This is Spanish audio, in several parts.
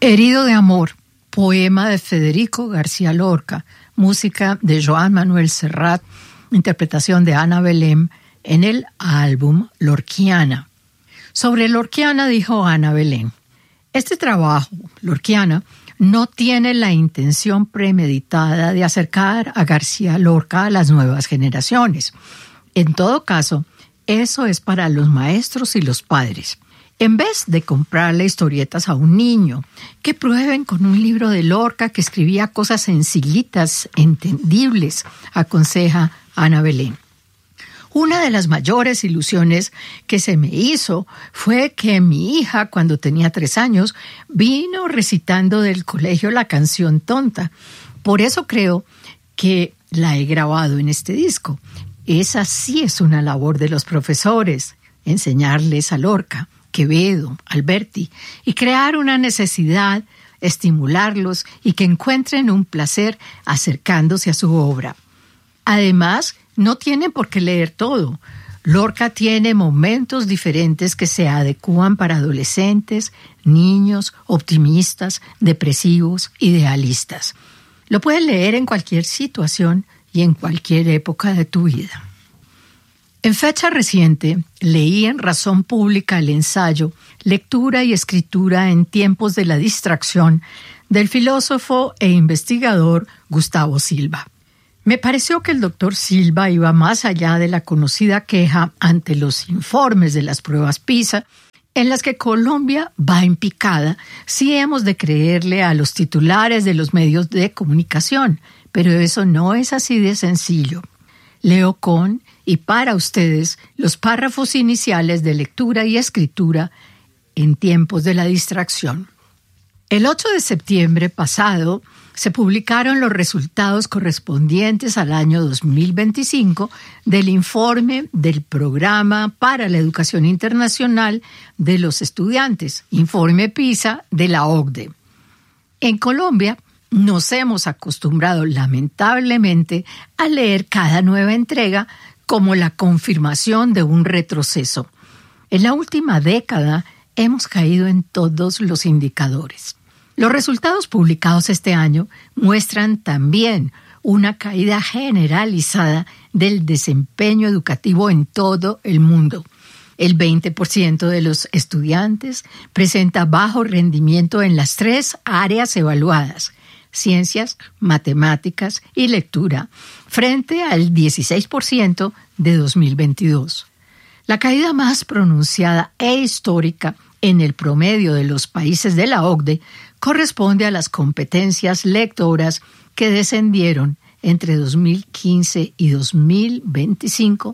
Herido de amor, poema de Federico García Lorca, música de Joan Manuel Serrat, interpretación de Ana Belén en el álbum Lorquiana. Sobre Lorquiana dijo Ana Belén: este trabajo, Lorquiana, no tiene la intención premeditada de acercar a García Lorca a las nuevas generaciones. En todo caso, eso es para los maestros y los padres. En vez de comprarle historietas a un niño, que prueben con un libro de Lorca que escribía cosas sencillitas, entendibles, aconseja Ana Belén. Una de las mayores ilusiones que se me hizo fue que mi hija, cuando tenía 3 años, vino recitando del colegio la canción Tonta. Por eso creo que la he grabado en este disco. Esa sí es una labor de los profesores, enseñarles a Lorca, Quevedo, Alberti, y crear una necesidad, estimularlos y que encuentren un placer acercándose a su obra. Además, no tienen por qué leer todo. Lorca tiene momentos diferentes que se adecúan para adolescentes, niños, optimistas, depresivos, idealistas. Lo puedes leer en cualquier situación y en cualquier época de tu vida. En fecha reciente, leí en Razón Pública el ensayo Lectura y escritura en tiempos de la distracción del filósofo e investigador Gustavo Silva. Me pareció que el doctor Silva iba más allá de la conocida queja ante los informes de las pruebas PISA, en las que Colombia va en picada si hemos de creerle a los titulares de los medios de comunicación, pero eso no es así de sencillo. Leo con y para ustedes los párrafos iniciales de lectura y escritura en tiempos de la distracción. El 8 de septiembre pasado se publicaron los resultados correspondientes al año 2025 del informe del Programa para la Educación Internacional de los Estudiantes, informe PISA de la OCDE. En Colombia nos hemos acostumbrado lamentablemente a leer cada nueva entrega como la confirmación de un retroceso. En la última década hemos caído en todos los indicadores. Los resultados publicados este año muestran también una caída generalizada del desempeño educativo en todo el mundo. El 20% de los estudiantes presenta bajo rendimiento en las 3 áreas evaluadas: ciencias, matemáticas y lectura, frente al 16% de 2022. La caída más pronunciada e histórica en el promedio de los países de la OCDE corresponde a las competencias lectoras que descendieron entre 2015 y 2025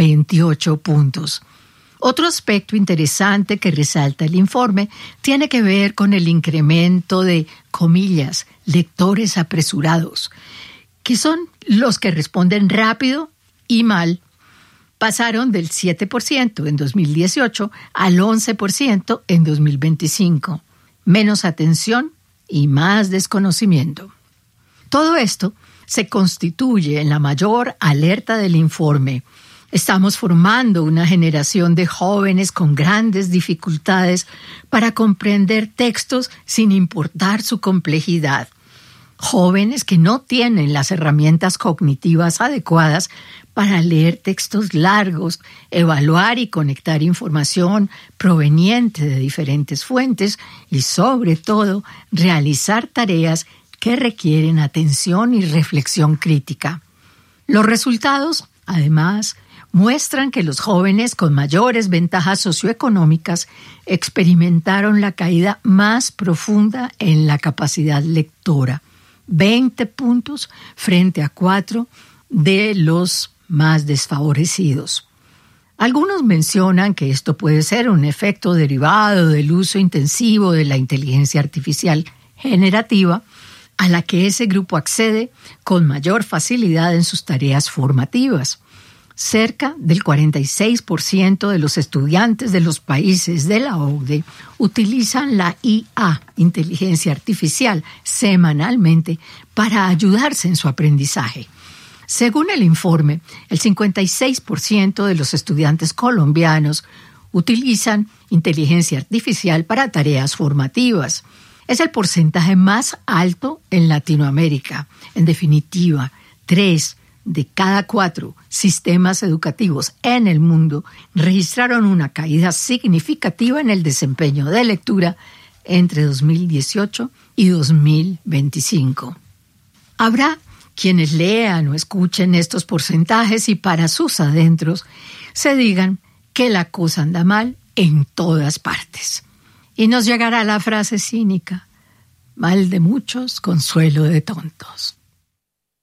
28 puntos. Otro aspecto interesante que resalta el informe tiene que ver con el incremento de, comillas, lectores apresurados, que son los que responden rápido y mal. Pasaron del 7% en 2018 al 11% en 2025. Menos atención y más desconocimiento. Todo esto se constituye en la mayor alerta del informe. Estamos formando una generación de jóvenes con grandes dificultades para comprender textos sin importar su complejidad. Jóvenes que no tienen las herramientas cognitivas adecuadas para leer textos largos, evaluar y conectar información proveniente de diferentes fuentes y, sobre todo, realizar tareas que requieren atención y reflexión crítica. Los resultados, además, muestran que los jóvenes con mayores ventajas socioeconómicas experimentaron la caída más profunda en la capacidad lectora, 20 puntos frente a 4 de los más desfavorecidos. Algunos mencionan que esto puede ser un efecto derivado del uso intensivo de la inteligencia artificial generativa, a la que ese grupo accede con mayor facilidad en sus tareas formativas. Cerca del 46% de los estudiantes de los países de la OCDE utilizan la IA, inteligencia artificial, semanalmente para ayudarse en su aprendizaje. Según el informe, el 56% de los estudiantes colombianos utilizan inteligencia artificial para tareas formativas. Es el porcentaje más alto en Latinoamérica. En definitiva, 3 de cada 4 sistemas educativos en el mundo registraron una caída significativa en el desempeño de lectura entre 2018 y 2025. Habrá quienes lean o escuchen estos porcentajes y para sus adentros se digan que la cosa anda mal en todas partes. Y nos llegará la frase cínica: mal de muchos, consuelo de tontos.